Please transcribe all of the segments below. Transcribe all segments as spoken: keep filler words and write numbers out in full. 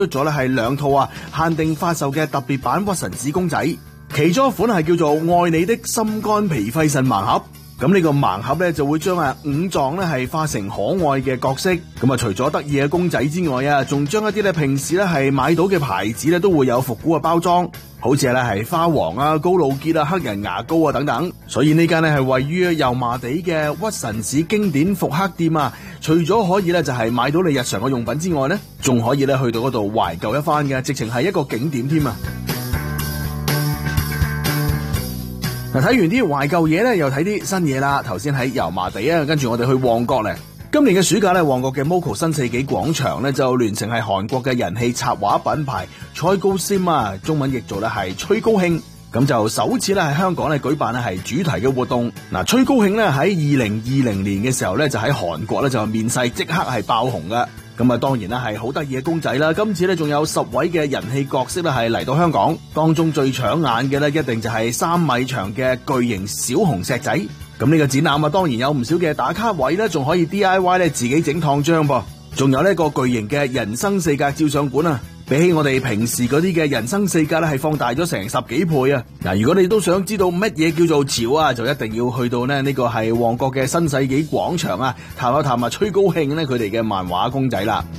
出咗咧係兩套啊限定發售嘅特別版屈臣氏公仔，其中一款係叫做愛你的心肝脾肺腎盲盒。咁呢個盲盒咧就會將啊五臟咧係化成可愛嘅角色，咁啊除咗得意嘅公仔之外啊，仲將一啲咧平時咧係買到嘅牌子咧都會有復古嘅包裝，好似咧係花王啊、高露潔啊、黑人牙膏啊等等。所以呢間咧係位於油麻地嘅屈臣氏經典復刻店啊，除咗可以咧就係買到你日常嘅用品之外咧，仲可以咧去到嗰度懷舊一番嘅，直情係一個景點添啊！嗱，睇完啲懷舊嘢咧，又睇啲新嘢啦。頭先喺油麻地啊，跟住我哋去旺角咧。今年嘅暑假咧，旺角嘅 Moco 新世紀廣場咧就聯成係韓國嘅人氣插畫品牌蔡高仙啊，中文譯做咧係崔高興。咁就首次咧喺香港咧舉辦咧係主題嘅活動。嗱，崔高興咧喺二零二零年嘅時候咧就喺韓國咧就面世，即刻係爆紅噶。咁啊，當然啦，係好得意嘅公仔啦。今次咧仲有十位嘅人氣角色咧係嚟到香港，當中最搶眼嘅咧一定就係三米長嘅巨型小紅石仔。咁呢個展覽啊，當然有唔少嘅打卡位咧，仲可以 D I Y 咧自己整燙章噃。仲有呢個巨型嘅人生四格照相館啊，比起我哋平時嗰啲嘅人生四格咧係放大咗成十幾倍啊！嗱，如果你都想知道乜嘢叫做潮啊，就一定要去到咧呢個係旺角嘅新世紀廣場啊，探一探啊崔高興咧佢哋嘅漫畫公仔啦。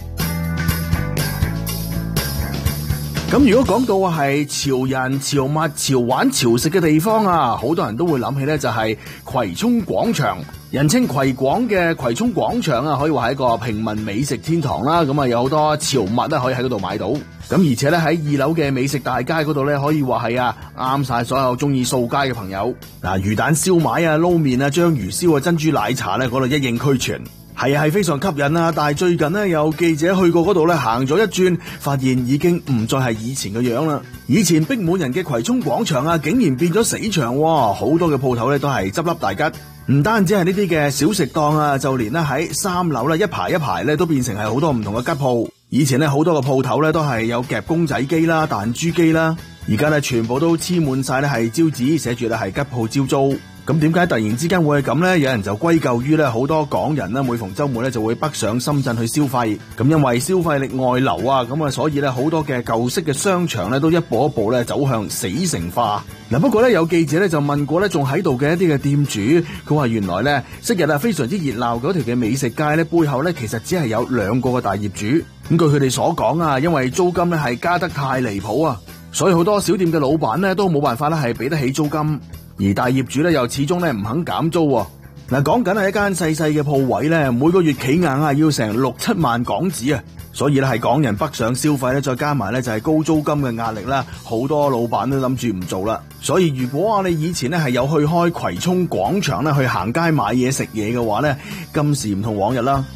咁如果講到係潮人、潮物、潮玩、潮食嘅地方啊，好多人都會諗起咧就係葵涌廣場。人稱葵廣嘅葵涌廣場啊，可以話係一個平民美食天堂啦。咁啊，有好多潮物咧可以喺嗰度買到。咁而且咧喺二樓嘅美食大街嗰度咧，可以話係啊啱晒所有中意掃街嘅朋友。嗱，魚蛋燒賣啊、撈麵啊、章魚燒啊、珍珠奶茶咧，嗰度一應俱全。係啊，係非常吸引啊！但係最近呢，有記者去過嗰度咧，行咗一轉，發現已經唔再係以前嘅樣啦。以前逼滿人嘅葵涌廣場啊，竟然變咗死場，好多嘅鋪頭咧都係執笠大吉。唔單止係呢啲嘅小食檔啊，就連咧喺三樓咧一排一排咧都變成係好多唔同嘅吉鋪。以前咧好多嘅鋪頭咧都係有夾公仔機啦、彈珠機啦，而家咧全部都黐滿晒咧係招紙，寫住咧係吉鋪招租。咁點解突然之間會係咁呢？有人就歸咎於咧好多港人咧每逢週末咧就會北上深圳去消費，咁因為消費力外流啊，咁啊所以咧好多嘅舊式嘅商場咧都一步一步咧走向死城化。嗱，不過咧有記者咧就問過咧仲喺度嘅一啲嘅店主，佢話原來咧昔日啊非常之熱鬧嗰條嘅美食街咧背後咧其實只係有兩個嘅大業主。咁據佢哋所講啊，因為租金咧係加得太離譜啊，所以好多小店嘅老闆咧都冇辦法咧係俾得起租金。而大業主咧又始終咧唔肯減租喎。嗱，講緊係一間細細嘅鋪位咧，每個月企硬啊要成六七萬港紙啊，所以咧係港人北上消費咧，再加埋咧就係高租金嘅壓力啦，好多老闆都諗住唔做啦。所以如果我哋以前咧係有去開葵涌廣場咧去行街買嘢食嘢嘅話咧，今時唔同往日啦。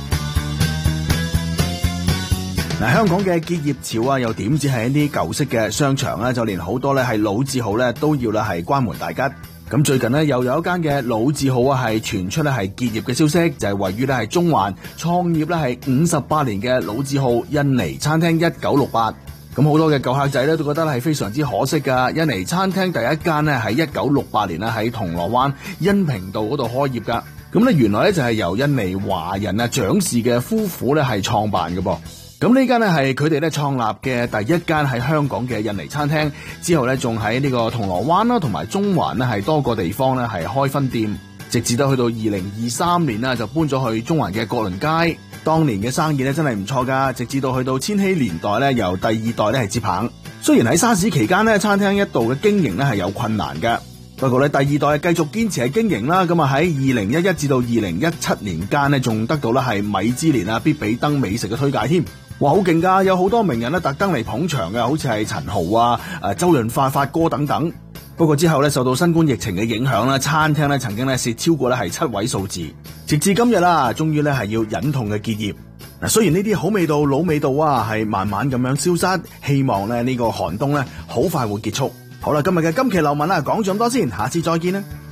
嗱，香港嘅結業潮啊，又點止係一啲舊式嘅商場咧，就連好多咧係老字號咧都要咧係關門大吉。咁最近呢，又有一間嘅老字號啊係傳出咧係結業嘅消息，就係位於咧係中環，創業咧係五十八年嘅老字號印尼餐廳一九六八。咁好多嘅舊客仔咧都覺得係非常之可惜噶。印尼餐廳第一間咧喺一九六八年咧喺銅鑼灣恩平道嗰度開業噶。咁咧原來咧就係由印尼華人啊蔣氏嘅夫婦咧係創辦嘅噃。咁呢間咧係佢哋咧創立嘅第一間喺香港嘅印尼餐廳，之後咧仲喺呢個銅鑼灣啦同埋中環咧係多個地方咧係開分店，直至到去到二零二三年啦就搬咗去中環嘅國倫街。當年嘅生意咧真係唔錯噶，直至到去到千禧年代咧由第二代咧係接棒。雖然喺沙士期間咧餐廳一度嘅經營咧係有困難嘅，不過咧第二代繼續堅持係經營啦。咁啊喺二零一一至到二零一七年間咧仲得到咧係米芝蓮啊必比登美食嘅推介添。哇，好勁噶！有好多名人咧特登嚟捧場嘅，好似係陳豪啊、誒周潤發發哥等等。不過之後咧受到新冠疫情嘅影響啦，餐廳咧曾經咧蝕超過咧係七位數字，直至今日啦，終於咧係要忍痛嘅結業。嗱，雖然呢啲好味道、老味道啊係慢慢咁樣消失，希望咧呢個寒冬咧好快會結束。好啦，今日嘅今期流文啦講咗咁多先，下次再見啦。